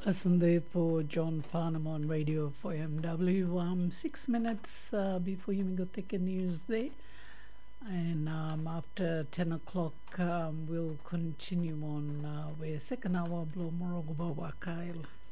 Listen there for John Farnham on radio for MW. 6 minutes before you go take a news there. And after 10 o'clock, we'll continue on with second hour, Blow Morogo Bawa Kyle.